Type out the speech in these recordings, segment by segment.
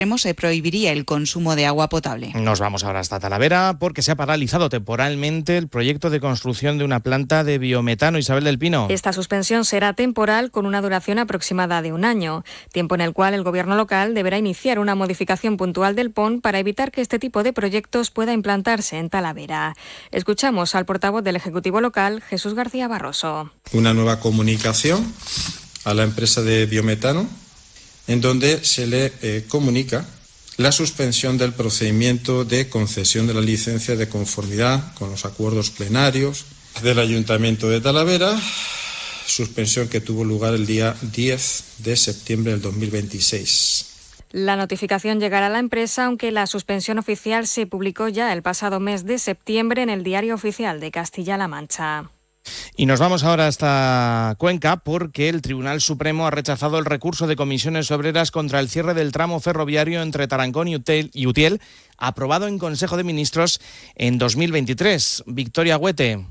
se prohibiría el consumo de agua potable. Nos vamos ahora hasta Talavera porque se ha paralizado temporalmente el proyecto de construcción de una planta de biometano. Isabel del Pino. Esta suspensión será temporal con una duración aproximada de un año, tiempo en el cual el Gobierno local deberá iniciar una modificación puntual del PON para evitar que este tipo de proyectos pueda implantarse en Talavera. Escuchamos al portavoz del Ejecutivo local, Jesús García Barroso. Una nueva comunicación a la empresa de biometano en donde se le comunica la suspensión del procedimiento de concesión de la licencia de conformidad con los acuerdos plenarios del Ayuntamiento de Talavera, suspensión que tuvo lugar el día 10 de septiembre del 2026. La notificación llegará a la empresa, aunque la suspensión oficial se publicó ya el pasado mes de septiembre en el Diario Oficial de Castilla-La Mancha. Y nos vamos ahora hasta Cuenca porque el Tribunal Supremo ha rechazado el recurso de comisiones obreras contra el cierre del tramo ferroviario entre Tarancón y Utiel, aprobado en Consejo de Ministros en 2023. Victoria Huete.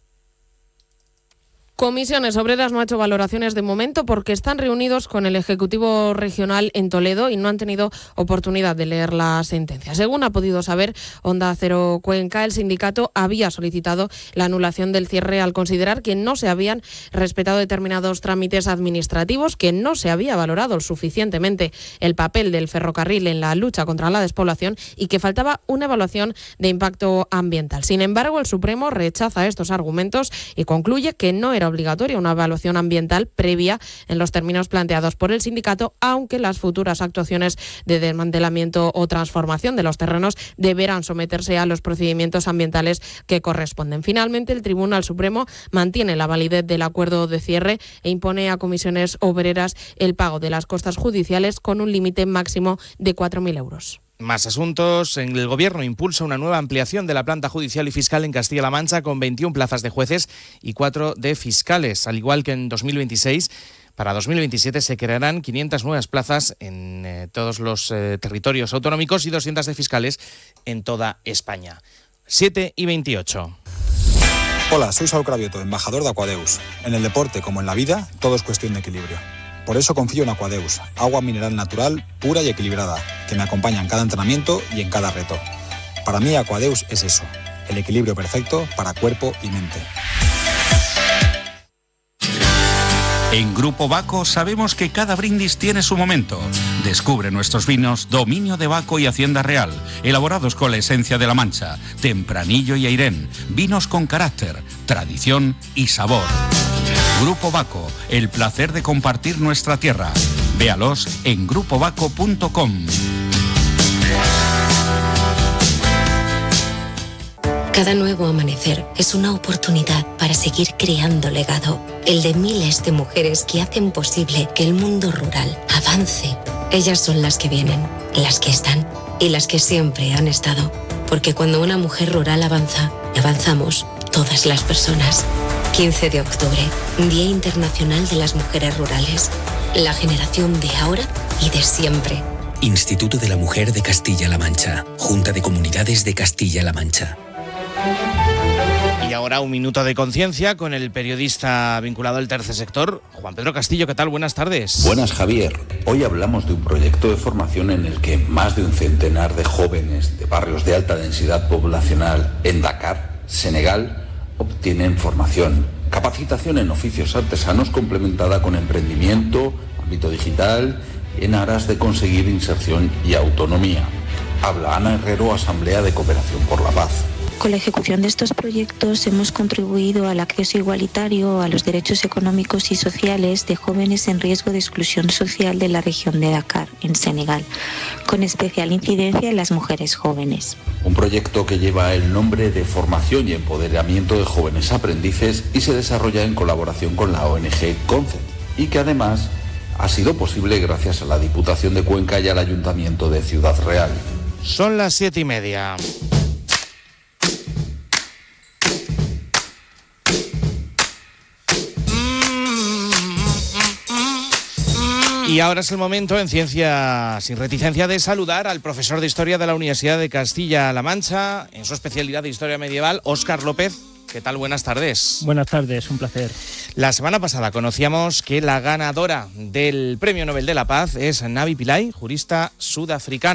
Comisiones Obreras no ha hecho valoraciones de momento porque están reunidos con el Ejecutivo Regional en Toledo y no han tenido oportunidad de leer la sentencia. Según ha podido saber Onda Cero Cuenca, el sindicato había solicitado la anulación del cierre al considerar que no se habían respetado determinados trámites administrativos, que no se había valorado suficientemente el papel del ferrocarril en la lucha contra la despoblación y que faltaba una evaluación de impacto ambiental. Sin embargo, el Supremo rechaza estos argumentos y concluye que no era obligatoria una evaluación ambiental previa en los términos planteados por el sindicato, aunque las futuras actuaciones de desmantelamiento o transformación de los terrenos deberán someterse a los procedimientos ambientales que corresponden. Finalmente, el Tribunal Supremo mantiene la validez del acuerdo de cierre e impone a comisiones obreras el pago de las costas judiciales con un límite máximo de 4.000 euros. Más asuntos. El Gobierno impulsa una nueva ampliación de la planta judicial y fiscal en Castilla-La Mancha con 21 plazas de jueces y 4 de fiscales. Al igual que en 2026, para 2027 se crearán 500 nuevas plazas en todos los territorios autonómicos y 200 de fiscales en toda España. 7:28. Hola, soy Saúl Cravioto, embajador de Aquadeus. En el deporte, como en la vida, todo es cuestión de equilibrio. Por eso confío en Aquadeus, agua mineral natural, pura y equilibrada, que me acompaña en cada entrenamiento y en cada reto. Para mí Aquadeus es eso, el equilibrio perfecto para cuerpo y mente. En Grupo Baco sabemos que cada brindis tiene su momento. Descubre nuestros vinos Dominio de Baco y Hacienda Real, elaborados con la esencia de La Mancha, Tempranillo y Airén, vinos con carácter, tradición y sabor. Grupo Baco, el placer de compartir nuestra tierra. Véalos en grupobaco.com. Cada nuevo amanecer es una oportunidad para seguir creando legado, el de miles de mujeres que hacen posible que el mundo rural avance. Ellas son las que vienen, las que están y las que siempre han estado, porque cuando una mujer rural avanza, avanzamos todas las personas. 15 de octubre, Día Internacional de las Mujeres Rurales. La generación de ahora y de siempre. Instituto de la Mujer de Castilla-La Mancha. Junta de Comunidades de Castilla-La Mancha. Y ahora un minuto de conciencia con el periodista vinculado al tercer sector, Juan Pedro Castillo. ¿Qué tal? Buenas tardes. Buenas, Javier. Hoy hablamos de un proyecto de formación en el que más de un centenar de jóvenes de barrios de alta densidad poblacional en Dakar, Senegal, obtienen formación, capacitación en oficios artesanos complementada con emprendimiento, ámbito digital, en aras de conseguir inserción y autonomía. Habla Ana Herrero, Asamblea de Cooperación por la Paz. Con la ejecución de estos proyectos hemos contribuido al acceso igualitario a los derechos económicos y sociales de jóvenes en riesgo de exclusión social de la región de Dakar, en Senegal, con especial incidencia en las mujeres jóvenes. Un proyecto que lleva el nombre de Formación y Empoderamiento de Jóvenes Aprendices y se desarrolla en colaboración con la ONG Concept y que además ha sido posible gracias a la Diputación de Cuenca y al Ayuntamiento de Ciudad Real. Son las 7:30. Y ahora es el momento, en Ciencia sin Reticencia, de saludar al profesor de Historia de la Universidad de Castilla-La Mancha, en su especialidad de Historia Medieval, Óscar López. ¿Qué tal? Buenas tardes. Buenas tardes, un placer. La semana pasada conocíamos que la ganadora del Premio Nobel de la Paz es Navi Pillay, jurista sudafricana.